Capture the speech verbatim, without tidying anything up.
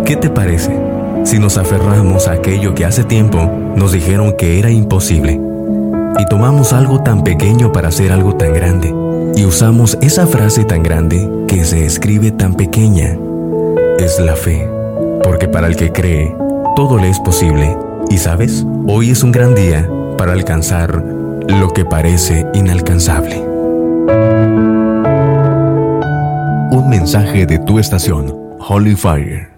¿Qué te parece si nos aferramos a aquello que hace tiempo nos dijeron que era imposible y tomamos algo tan pequeño para hacer algo tan grande y usamos esa frase tan grande que se escribe tan pequeña? Es la fe, porque para el que cree, todo le es posible. Y sabes, hoy es un gran día para alcanzar lo que parece inalcanzable. Un mensaje de tu estación, Holy Fire.